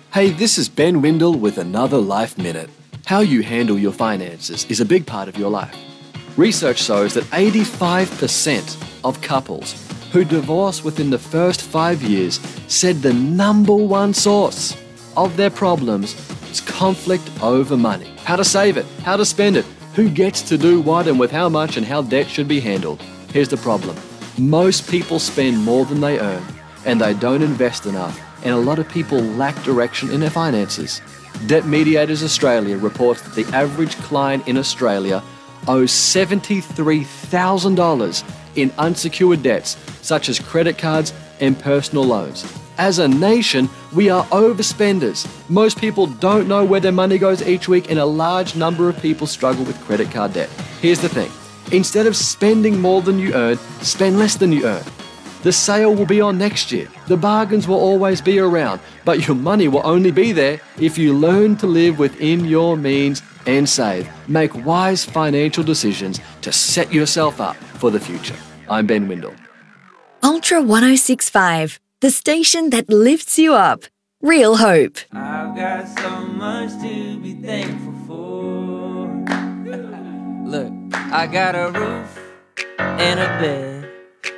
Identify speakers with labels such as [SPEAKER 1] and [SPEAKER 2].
[SPEAKER 1] Hey, this is Ben Windle with another Life Minute. How you handle your finances is a big part of your life. Research shows that 85% of couples who divorce within the first 5 years said the number one source of their problems is conflict over money. How to save it, how to spend it, who gets to do what and with how much and how debt should be handled. Here's the problem. Most people spend more than they earn and they don't invest enough, and a lot of people lack direction in their finances. Debt Mediators Australia reports that the average client in Australia owes $73,000 in unsecured debts, such as credit cards and personal loans. As a nation, we are overspenders. Most people don't know where their money goes each week, and a large number of people struggle with credit card debt. Here's the thing. Instead of spending more than you earn, spend less than you earn. The sale will be on next year. The bargains will always be around, but your money will only be there if you learn to live within your means and save. Make wise financial decisions to set yourself up for the future. I'm Ben Windle.
[SPEAKER 2] Ultra 1065, the station that lifts you up. Real hope.
[SPEAKER 3] I've got so much to be thankful for. Look, I got a roof and a bed.